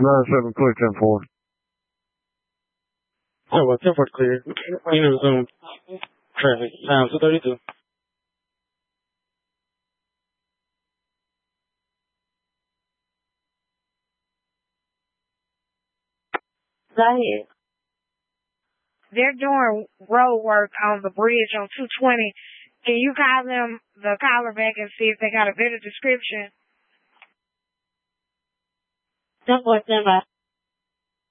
9-7 clear 10-4. Oh, well, 10-4 clear. Zone traffic. Time 232. Go ahead. They're doing road work on the bridge on 220. Can you call them, the caller back, and see if they got a better description? 10-4 standby.